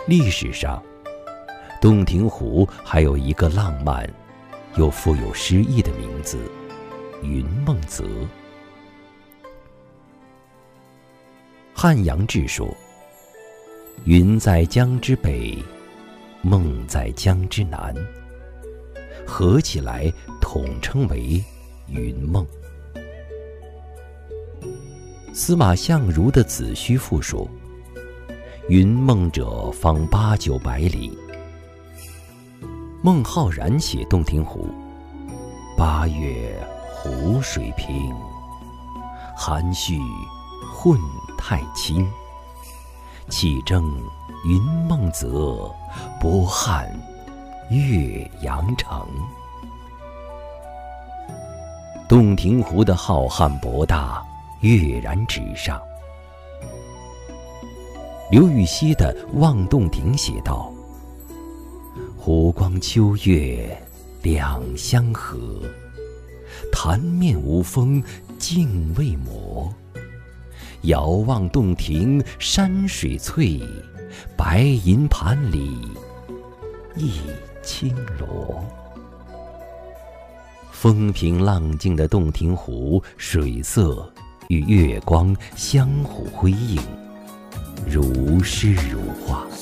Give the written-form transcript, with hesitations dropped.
历史上，洞庭湖还有一个浪漫又富有诗意的名字——云梦泽。汉阳志说：“云在江之北，梦在江之南，合起来统称为云梦。”司马相如的《子虚赋》说：“云梦者方8、9百里。”孟浩然写洞庭湖：“8月湖水平，含蓄混太清。气蒸云梦泽，波撼岳阳城。”洞庭湖的浩瀚博大跃然纸上。刘禹锡的《望洞庭》写道：“湖光秋月两相和，潭面无风镜未磨。遥望洞庭山水翠，白银盘里一青螺。”风平浪静的洞庭湖，水色与月光相互辉映，如诗如画。